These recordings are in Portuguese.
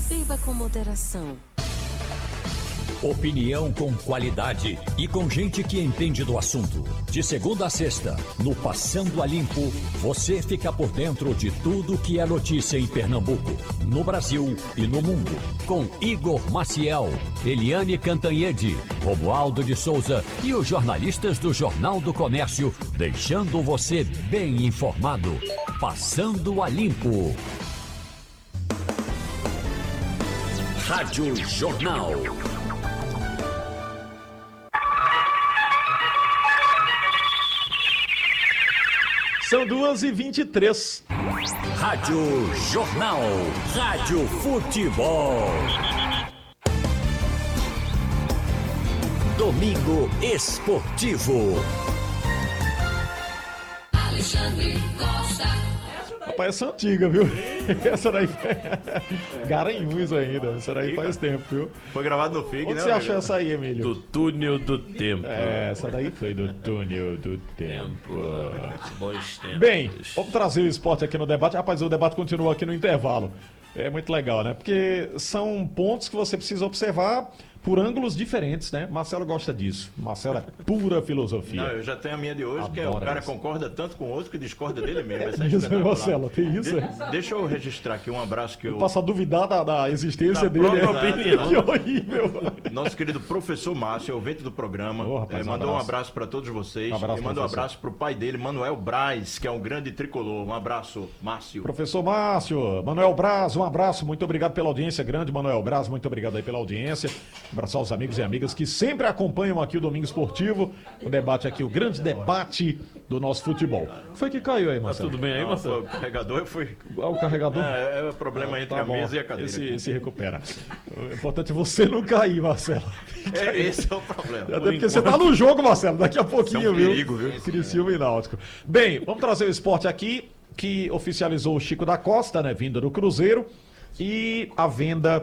Beba com moderação. Opinião com qualidade e com gente que entende do assunto. De segunda a sexta, no Passando a Limpo, você fica por dentro de tudo que é notícia em Pernambuco, no Brasil e no mundo. Com Igor Maciel, Eliane Cantanhede, Romualdo de Souza e os jornalistas do Jornal do Comércio, deixando você bem informado. Passando a Limpo. Rádio Jornal. São 2h23. Rádio Jornal. Rádio Futebol. Domingo Esportivo. Alexandre Costa. Rapaz, essa é antiga, viu? Essa daí Garanhuns ainda. Essa daí faz tempo, viu? Foi gravado no FIG, né? Onde você achou essa aí, Emílio? Do Túnel do Tempo. Essa daí foi do Túnel do Tempo. Bons tempos. Bem, vamos trazer o esporte aqui no debate. Rapaz, o debate continua aqui no intervalo. É muito legal, né? Porque são pontos que você precisa observar por ângulos diferentes, né? Marcelo gosta disso. Marcelo é pura filosofia. Não, eu já tenho a minha de hoje, que é o Adoro cara isso. concorda tanto com o outro que discorda dele mesmo. Essa é Isso, espetacular. Marcelo, tem isso? Deixa eu registrar aqui um abraço que eu... Passa a duvidar da existência Da dele. própria opinião. Que horrível. Nosso querido professor Márcio, ouvinte do programa, Ô, rapaz, um mandou um abraço. abraço para todos vocês. Um abraço, e mandou um professor. abraço pro pai dele, Manuel Braz, que é um grande tricolor. Um abraço, Márcio. Professor Márcio, Manuel Braz, um abraço, muito obrigado pela audiência, grande Manuel Braz, muito obrigado aí pela audiência. Abraçar os amigos e amigas que sempre acompanham aqui o Domingo Esportivo, o debate aqui, o grande debate do nosso futebol. O que foi que caiu aí, Marcelo? Tudo bem aí, Não, Marcelo? o carregador foi... O carregador? É problema entre Tá a bom. mesa e a cadeira. Esse recupera. O importante é você não cair, Marcelo. Esse é o problema. Até porque você tá no jogo, Marcelo, daqui a pouquinho, Isso é um perigo, viu? viu? Criciúma e Náutico. Bem, vamos trazer o esporte aqui, que oficializou o Chico da Costa, né, vinda do Cruzeiro, e a venda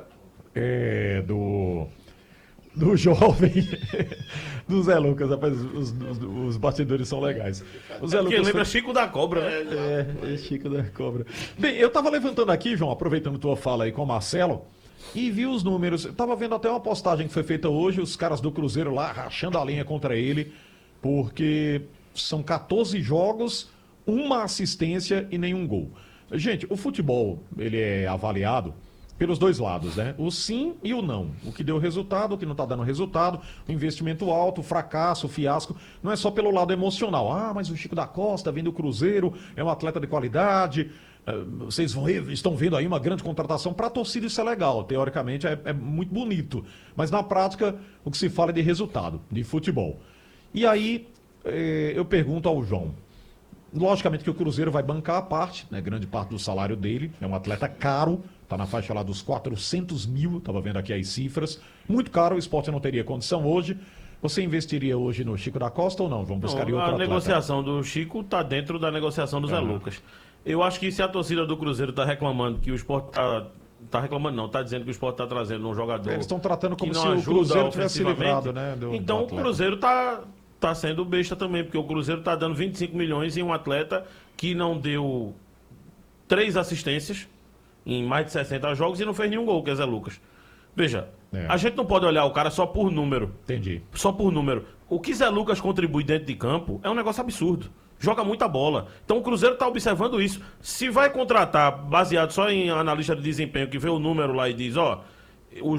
do jovem, do Zé Lucas, rapaz, os batedores são legais. O Zé Porque Lucas lembra Chico da Cobra, né? é Chico da Cobra. Bem, eu tava levantando aqui, João, aproveitando tua fala aí com o Marcelo, e vi os números. Eu tava vendo até uma postagem que foi feita hoje, os caras do Cruzeiro lá rachando a linha contra ele, porque são 14 jogos, uma assistência e nenhum gol. Gente, o futebol, ele é avaliado pelos dois lados, né? O sim e o não. O que deu resultado, o que não tá dando resultado, o investimento alto, o fracasso, o fiasco. Não é só pelo lado emocional. Ah, mas o Chico da Costa vem do Cruzeiro, é um atleta de qualidade. Vocês estão vendo aí uma grande contratação. Para a torcida isso é legal, teoricamente é muito bonito. Mas na prática o que se fala é de resultado, de futebol. E aí eu pergunto ao João. Logicamente que o Cruzeiro vai bancar a parte, né, grande parte do salário dele. É um atleta caro, tá na faixa lá dos 400 mil, tava vendo aqui as cifras. Muito caro, o Sport não teria condição hoje. Você investiria hoje no Chico da Costa ou não? Vamos buscar outro A atleta? negociação do Chico tá dentro da negociação do Zé Lucas. Eu acho que se a torcida do Cruzeiro tá reclamando que o Sport tá reclamando não, tá dizendo que o Sport tá trazendo um jogador Eles estão tratando como que se não o ajuda Cruzeiro tivesse ofensivamente. livrado, né? Então do o atleta. Cruzeiro tá sendo besta também, porque o Cruzeiro tá dando 25 milhões em um atleta que não deu 3 assistências em mais de 60 jogos e não fez nenhum gol, que é Zé Lucas. Veja, a gente não pode olhar o cara só por número. Entendi. Só por número. O que Zé Lucas contribui dentro de campo é um negócio absurdo. Joga muita bola. Então o Cruzeiro está observando isso. Se vai contratar baseado só em analista de desempenho que vê o número lá e diz, ó,